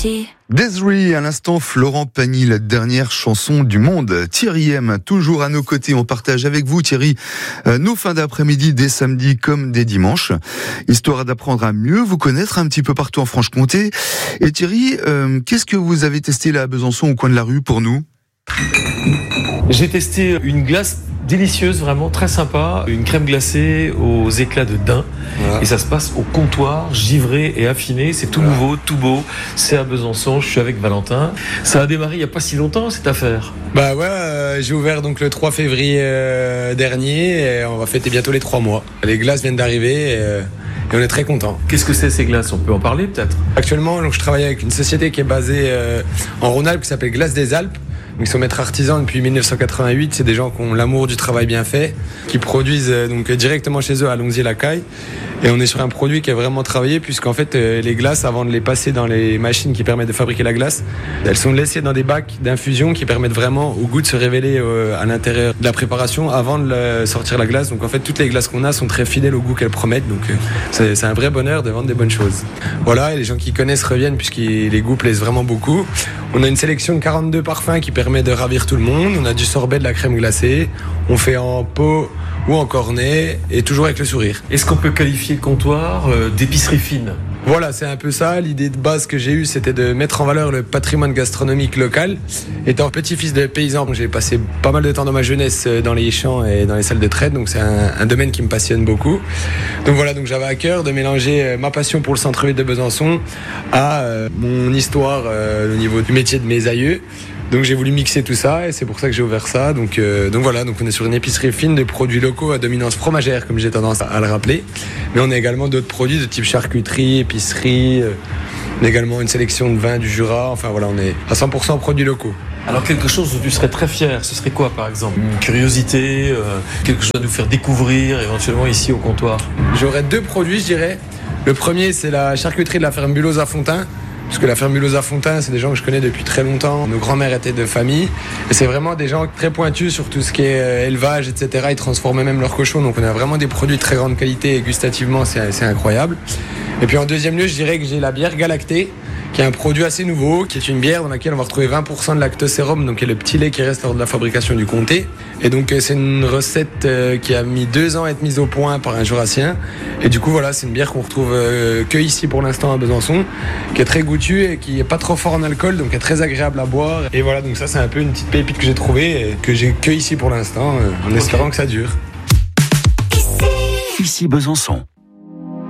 Énergie. Desiree, à l'instant, Florent Pagny, la dernière chanson du monde. Thierry M, toujours à nos côtés. On partage avec vous, Thierry, nos fins d'après-midi, des samedis comme des dimanches, histoire d'apprendre à mieux vous connaître un petit peu partout en Franche-Comté. Et Thierry, qu'est-ce que vous avez testé là à Besançon, au coin de la rue, pour nous ? J'ai testé une glace délicieuse, vraiment très sympa, une crème glacée aux éclats de daim. Voilà. Et ça se passe au comptoir, givré et affiné. C'est tout nouveau, tout beau. C'est à Besançon. Je suis avec Valentin. Ça a démarré il n'y a pas si longtemps, cette affaire. Bah ouais, j'ai ouvert donc le 3 février dernier et on va fêter bientôt les 3 mois. Les glaces viennent d'arriver et on est très contents. Qu'est-ce que c'est ces glaces ? On peut en parler peut-être ? Actuellement, donc, je travaille avec une société qui est basée en Rhône-Alpes qui s'appelle Glaces des Alpes. Ils sont maîtres artisans depuis 1988. C'est des gens qui ont l'amour du travail bien fait, qui produisent donc directement chez eux à Longzier-la-Caille. Et on est sur un produit qui est vraiment travaillé, puisqu'en fait, les glaces, avant de les passer dans les machines qui permettent de fabriquer la glace, elles sont laissées dans des bacs d'infusion qui permettent vraiment au goût de se révéler à l'intérieur de la préparation avant de sortir la glace. Donc en fait, toutes les glaces qu'on a sont très fidèles au goût qu'elles promettent. Donc c'est un vrai bonheur de vendre des bonnes choses. Voilà, et les gens qui connaissent reviennent puisque les goûts plaisent vraiment beaucoup. On a une sélection de 42 parfums qui permet de ravir tout le monde. On a du sorbet, de la crème glacée. On fait en pot ou en cornet et toujours avec le sourire. Est-ce qu'on peut qualifier le comptoir d'épicerie fine ? Voilà, c'est un peu ça. L'idée de base que j'ai eue, c'était de mettre en valeur le patrimoine gastronomique local. Étant petit-fils de paysan, j'ai passé pas mal de temps dans ma jeunesse dans les champs et dans les salles de traite, donc c'est un domaine qui me passionne beaucoup. Donc voilà, donc j'avais à cœur de mélanger ma passion pour le centre-ville de Besançon à mon histoire au niveau du métier de mes aïeux. Donc j'ai voulu mixer tout ça et c'est pour ça que j'ai ouvert ça. Donc voilà, donc on est sur une épicerie fine de produits locaux à dominance fromagère, comme j'ai tendance à le rappeler. Mais on a également d'autres produits de type charcuterie, épicerie. On a également une sélection de vins du Jura. Enfin voilà, on est à 100% produits locaux. Alors quelque chose dont tu serais très fier, ce serait quoi par exemple ? Une curiosité, quelque chose à nous faire découvrir éventuellement ici au comptoir ? J'aurais 2 produits, je dirais. Le premier, c'est la charcuterie de la ferme Buloz à Fontain. Parce que la ferme Buloz à Fontain, c'est des gens que je connais depuis très longtemps. Nos grands-mères étaient de famille. Et c'est vraiment des gens très pointus sur tout ce qui est élevage, etc. Ils transformaient même leurs cochons. Donc on a vraiment des produits de très grande qualité et gustativement, c'est incroyable. Et puis en deuxième lieu, je dirais que j'ai la bière Galactée, qui est un produit assez nouveau, qui est une bière dans laquelle on va retrouver 20% de lactosérum, donc qui est le petit lait qui reste lors de la fabrication du comté. Et donc c'est une recette qui a mis 2 ans à être mise au point par un Jurassien. Et du coup voilà, c'est une bière qu'on retrouve que ici pour l'instant à Besançon, qui est très goûtue et qui est pas trop fort en alcool, donc qui est très agréable à boire. Et voilà, donc ça c'est un peu une petite pépite que j'ai trouvée et que j'ai que ici pour l'instant, en espérant que ça dure. Ici Besançon.